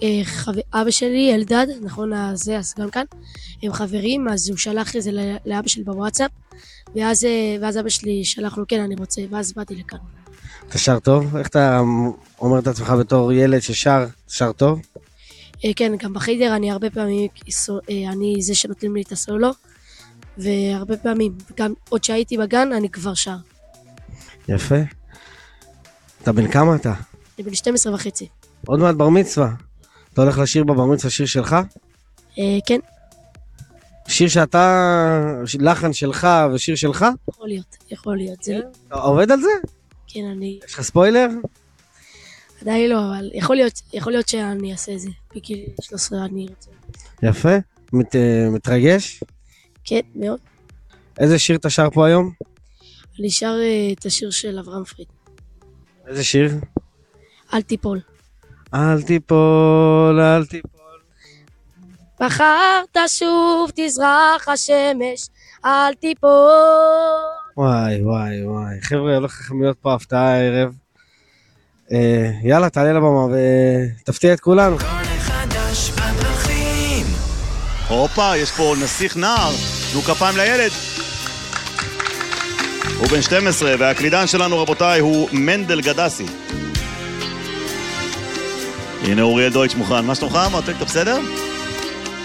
אבא שלי, אלדד, נכון, זה הסגן כאן, הם חברים, אז הוא שלח את זה לאבא שלי בוואטסאפ, ואז אבא שלי שלח לו, כן, אני רוצה, ואז באתי לכאן. אתה שר טוב? איך אתה אומר את עצמך בתור ילד שר טוב? כן, גם בחיידר אני הרבה פעמים, אני זה שנותנים לי את הסולו, והרבה פעמים, גם עוד שהייתי בגן, אני כבר שר. יפה. אתה בן כמה אתה? אני בן 12 וחצי. עוד מעט בר מצווה. אתה הולך לשיר בבר מצווה שיר שלך? כן. שיר שאתה, לחן שלך ושיר שלך? יכול להיות. אתה עובד על זה? כן, יש לך ספוילר? עדיין לא, אבל יכול להיות שאני אעשה את זה. בגיל 13 אני רוצה. יפה. מתרגש? כן, מאוד. איזה שיר אתה שר פה היום? אני שר את השיר של אברהם פריד. איזה שיר? אל תיפול. אל תיפול, אל תיפול. מחר תשוב תזרח השמש, אל תיפול. וואי. חבר'ה, הולך לכם להיות פה הפתעה הערב. יאללה, תעלה לבמה ותפתיע את כולנו. הופה, יש פה נסיך נער, תנו כפיים לילד. הוא בן 12, והקלידן שלנו, רבותיי, הוא מנדל גדסי. הנה אוריאל דויטש מוכן. מה שלומך? מרתק, אתה בסדר?